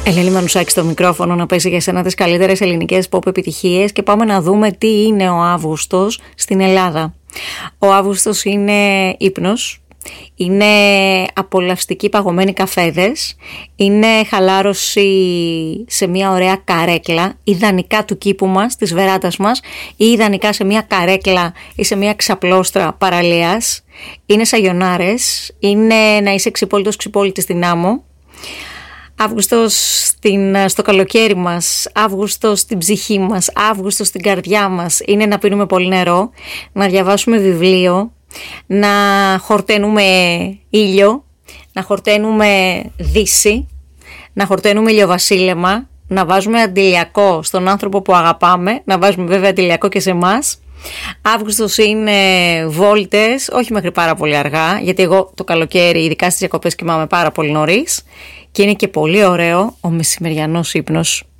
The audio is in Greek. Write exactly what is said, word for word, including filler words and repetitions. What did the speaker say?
Ελένη Μανουσάκη στο μικρόφωνο να πέσει για σένα τις καλύτερες ελληνικές pop επιτυχίες και πάμε να δούμε τι είναι ο Αύγουστος στην Ελλάδα. Ο Αύγουστος είναι ύπνος, είναι απολαυστικοί παγωμένοι καφέδες, είναι χαλάρωση σε μια ωραία καρέκλα, ιδανικά του κήπου μας, της βεράντας μας, ή ιδανικά σε μια καρέκλα ή σε μια ξαπλώστρα παραλίας. Είναι σαγιονάρες, είναι να είσαι ξυπόλυτος ξυπόλυτη στην άμμο. Αύγουστος στην, στο καλοκαίρι μας, Αύγουστος στην ψυχή μας, Αύγουστος στην καρδιά μας είναι να πίνουμε πολύ νερό, να διαβάσουμε βιβλίο, να χορταίνουμε ήλιο, να χορταίνουμε δύση, να χορταίνουμε ηλιοβασίλεμα, να βάζουμε αντιλιακό στον άνθρωπο που αγαπάμε, να βάζουμε βέβαια αντιλιακό και σε εμάς. Αύγουστος είναι βόλτες, όχι μέχρι πάρα πολύ αργά, γιατί εγώ το καλοκαίρι, ειδικά στις διακοπές, κοιμάμαι πάρα πολύ νωρίς και είναι και πολύ ωραίο ο μεσημεριανός ύπνος.